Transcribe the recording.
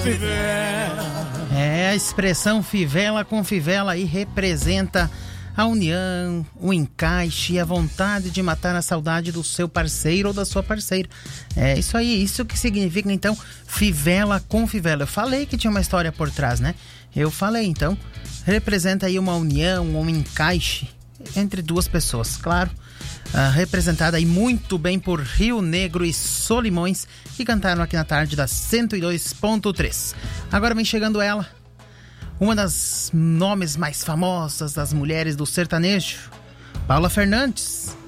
A expressão fivela com fivela aí representa a união, o encaixe e a vontade de matar a saudade do seu parceiro ou da sua parceira. É isso aí, isso que significa então fivela com fivela. Eu falei que tinha uma história por trás, né? Eu falei, então, representa aí uma união, um encaixe entre duas pessoas, claro. Representada aí muito bem por Rio Negro e Solimões, que cantaram aqui na tarde da 102.3. Agora vem chegando ela, uma das nomes mais famosas das mulheres do sertanejo, Paula Fernandes.